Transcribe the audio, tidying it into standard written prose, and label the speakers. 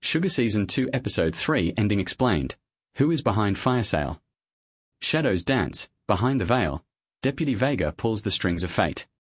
Speaker 1: Sugar Season 2 Episode 3 Ending Explained. Who is behind Fire Sale? Shadows dance. Behind the veil. Deputy Vega pulls the strings of fate.